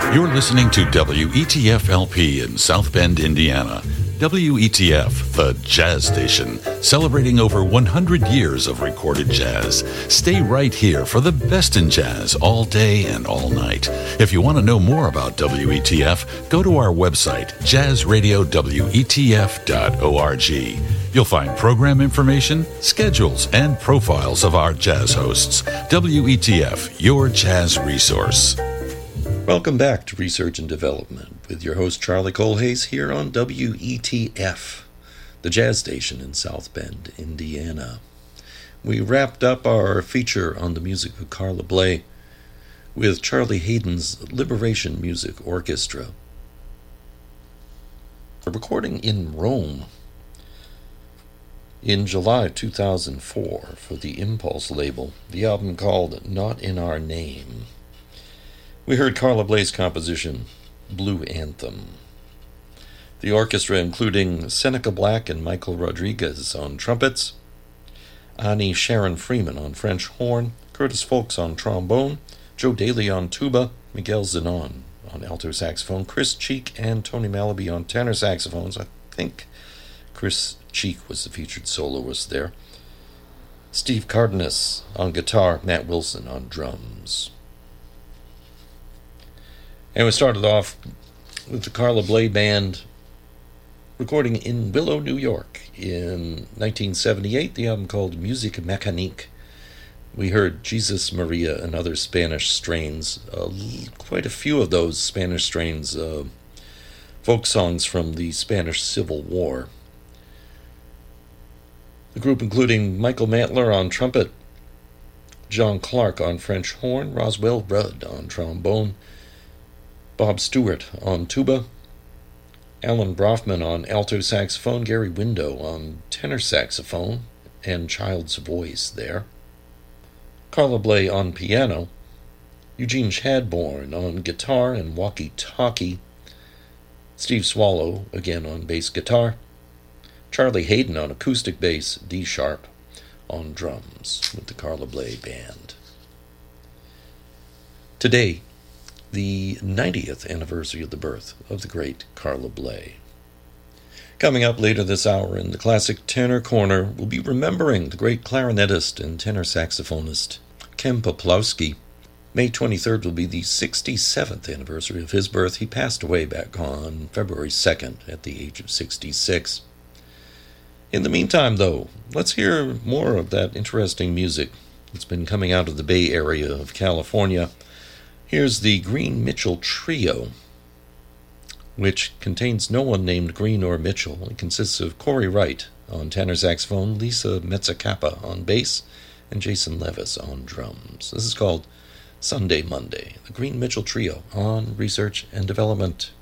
You're listening to WETF LP in South Bend, Indiana. WETF, the jazz station, celebrating over 100 years of recorded jazz. Stay right here for the best in jazz all day and all night. If you want to know more about WETF, go to our website, jazzradiowetf.org. You'll find program information, schedules, and profiles of our jazz hosts. WETF, your jazz resource. Welcome back to Research and Development with your host Charlie Colhase here on WETF, the jazz station in South Bend, Indiana. We wrapped up our feature on the music of Carla Bley with Charlie Haden's Liberation Music Orchestra. A recording in Rome in July 2004 for the Impulse label, the album called Not in Our Name. We heard Carla Bley's composition, Blue Anthem. The orchestra including Seneca Black and Michael Rodriguez on trumpets, Annie Sharon Freeman on French horn, Curtis Folks on trombone, Joe Daly on tuba, Miguel Zenon on alto saxophone, Chris Cheek and Tony Malaby on tenor saxophones. I think Chris Cheek was the featured soloist there. Steve Cardenas on guitar, Matt Wilson on drums. And we started off with the Carla Bley Band recording in Willow, New York in 1978, the album called Musique Mécanique. We heard Jesus Maria and other Spanish strains, quite a few of those Spanish strains, folk songs from the Spanish Civil War. The group including Michael Mantler on trumpet, John Clark on French horn, Roswell Rudd on trombone, Bob Stewart on tuba, Alan Brofman on alto saxophone, Gary Window on tenor saxophone and child's voice there, Carla Bley on piano, Eugene Chadbourne on guitar and walkie-talkie, Steve Swallow again on bass guitar, Charlie Haden on acoustic bass, D Sharp on drums with the Carla Bley Band. Today, the 90th anniversary of the birth of the great Carla Bley. Coming up later this hour in the Classic Tenor Corner, we'll be remembering the great clarinetist and tenor saxophonist Ken Peplowski. May 23rd will be the 67th anniversary of his birth. He passed away back on February 2nd at the age of 66. In the meantime, though, let's hear more of that interesting music that's been coming out of the Bay Area of California. Here's the Green Mitchell Trio, which contains no one named Green or Mitchell. It consists of Corey Wright on tenor saxophone, Lisa Metzacappa on bass, and Jason Levis on drums. This is called Sunday Monday, the Green Mitchell Trio on Research and Development.